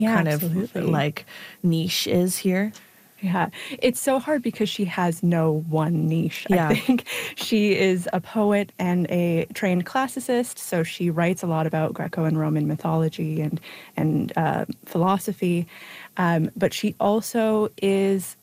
kind absolutely. of like niche is here. Yeah, it's so hard because she has no one niche. Yeah. I think she is a poet and a trained classicist, so she writes a lot about Greco and Roman mythology and philosophy. But she also is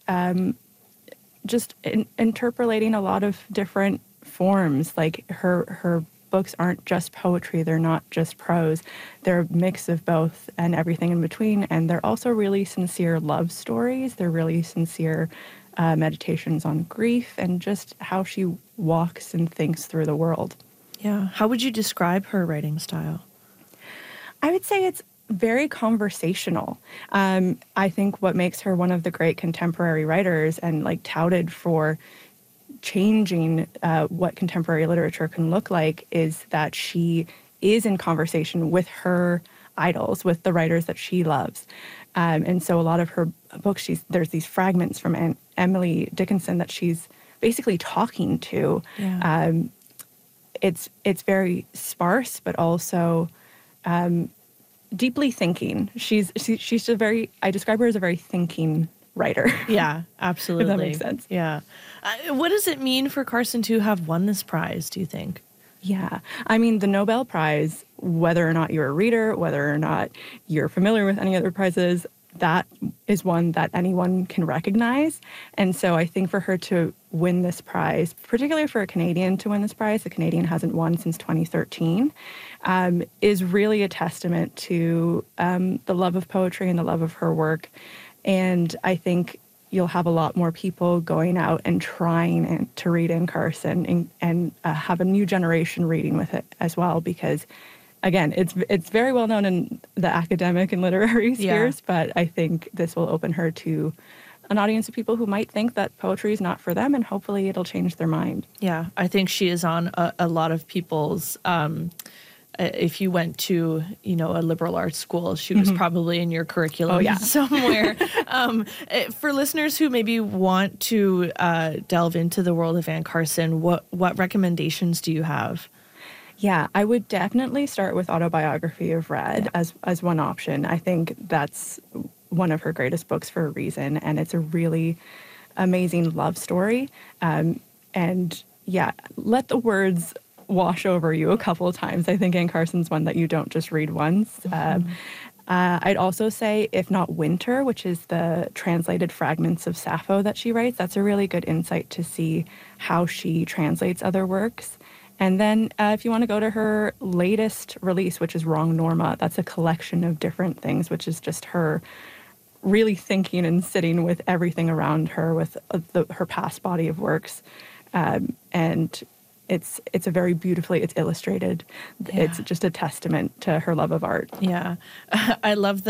just interpolating a lot of different forms. Like her books aren't just poetry, they're not just prose, they're a mix of both and everything in between, and they're also really sincere love stories. They're really sincere meditations on grief and just how she walks and thinks through the world. Yeah. How would you describe her writing style? I would say it's very conversational. I think what makes her one of the great contemporary writers and like touted for changing what contemporary literature can look like is that she is in conversation with her idols, with the writers that she loves. And so a lot of her books, there's these fragments from Emily Dickinson that she's basically talking to. Yeah. It's very sparse, but also deeply thinking. She's I describe her as a very thinking writer. Yeah, absolutely. If that makes sense. Yeah. What does it mean for Carson to have won this prize, do you think? Yeah. I mean, the Nobel Prize, whether or not you're a reader, whether or not you're familiar with any other prizes, that is one that anyone can recognize. And so I think for her to win this prize, particularly for a Canadian to win this prize, the Canadian hasn't won since 2013, is really a testament to the love of poetry and the love of her work. And I think you'll have a lot more people going out and trying to read Anne Carson and have a new generation reading with it as well, because again, it's very well known in the academic and literary spheres, but I think this will open her to an audience of people who might think that poetry is not for them, and hopefully it'll change their mind. Yeah, I think she is on a lot of people's if you went to, a liberal arts school, she was probably in your curriculum somewhere. For listeners who maybe want to delve into the world of Anne Carson, what recommendations do you have? Yeah, I would definitely start with Autobiography of Red as one option. I think that's one of her greatest books for a reason, and it's a really amazing love story. And yeah, let the words wash over you a couple of times. I think Anne Carson's one that you don't just read once. I'd also say, if not Winter, which is the translated fragments of Sappho that she writes, that's a really good insight to see how she translates other works. And then if you want to go to her latest release, which is Wrong Norma, that's a collection of different things, which is just her really thinking and sitting with everything around her, with her past body of works. And it's a very beautifully, it's illustrated. Yeah. It's just a testament to her love of art. Yeah. I love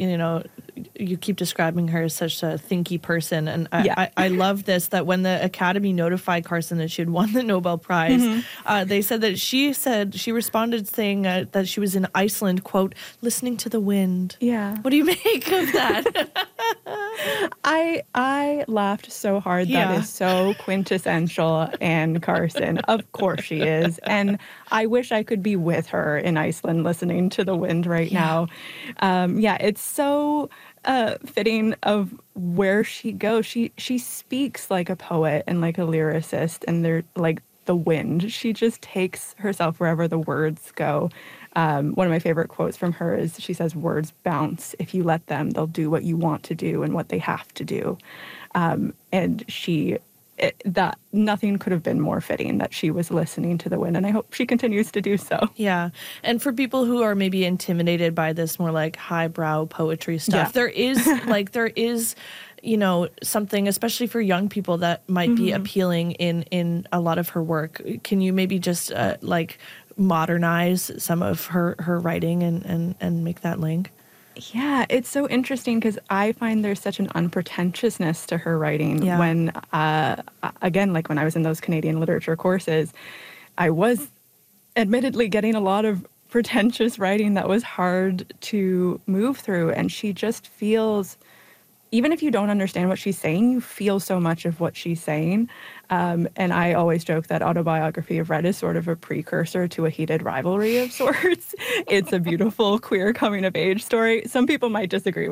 you keep describing her as such a thinky person. And I love this, that when the Academy notified Carson that she had won the Nobel Prize, they said that she responded saying that she was in Iceland, quote, listening to the wind. Yeah. What do you make of that? I laughed so hard. That is so quintessential Anne Carson. Of course she is. And I wish I could be with her in Iceland listening to the wind right now. It's so fitting of where she goes. She speaks like a poet and like a lyricist, and they're like the wind. She just takes herself wherever the words go. One of my favorite quotes from her is, she says, words bounce. If you let them, they'll do what you want to do and what they have to do. And that nothing could have been more fitting that she was listening to the wind, and I hope she continues to do so. Yeah. And for people who are maybe intimidated by this more like highbrow poetry stuff, there is something, especially for young people, that might be appealing in a lot of her work. Can you maybe just modernize some of her writing and make that link? Yeah, it's so interesting because I find there's such an unpretentiousness to her writing. Yeah. When, again, like when I was in those Canadian literature courses, I was admittedly getting a lot of pretentious writing that was hard to move through. And she just feels even if you don't understand what she's saying, you feel so much of what she's saying. And I always joke that Autobiography of Red is sort of a precursor to A Heated Rivalry of sorts. It's a beautiful queer coming of age story. Some people might disagree